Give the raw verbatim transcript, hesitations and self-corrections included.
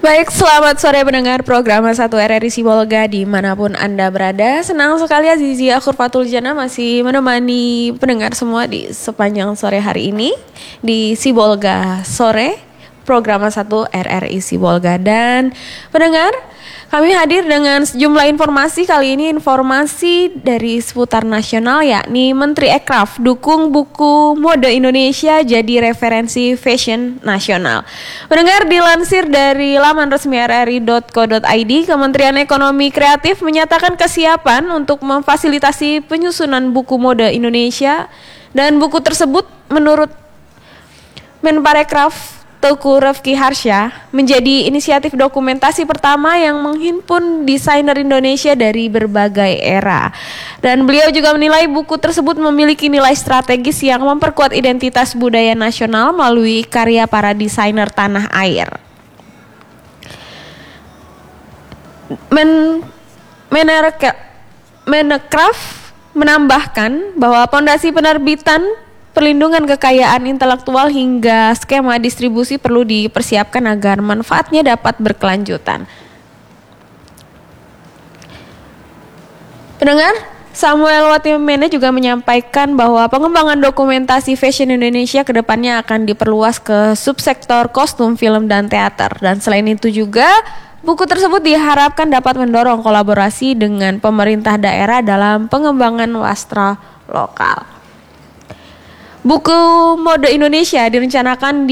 Baik, selamat sore pendengar program satu R R I Sibolga dimanapun Anda berada. Senang sekali Azizi Akhurfatul Jana masih menemani pendengar semua di sepanjang sore hari ini di Sibolga Sore, program satu R R I Sibolga. Dan pendengar, kami hadir dengan sejumlah informasi. Kali ini informasi dari seputar nasional, yakni Menteri Ekraf dukung buku mode Indonesia jadi referensi fashion nasional. Pendengar, dilansir dari laman resmi r r i dot co dot i d, Kementerian Ekonomi Kreatif menyatakan kesiapan untuk memfasilitasi penyusunan buku mode Indonesia, dan buku tersebut menurut Menparekraf Teuku Rifki Harsha menjadi inisiatif dokumentasi pertama yang menghimpun desainer Indonesia dari berbagai era. Dan beliau juga menilai buku tersebut memiliki nilai strategis yang memperkuat identitas budaya nasional melalui karya para desainer tanah air. Men Menparekraf menambahkan bahwa fondasi penerbitan, perlindungan kekayaan intelektual hingga skema distribusi perlu dipersiapkan agar manfaatnya dapat berkelanjutan. Pendengar, Samuel Watimena juga menyampaikan bahwa pengembangan dokumentasi fashion Indonesia kedepannya akan diperluas ke subsektor kostum, film, dan teater. Dan selain itu juga, buku tersebut diharapkan dapat mendorong kolaborasi dengan pemerintah daerah dalam pengembangan wastra lokal. Buku mode Indonesia direncanakan di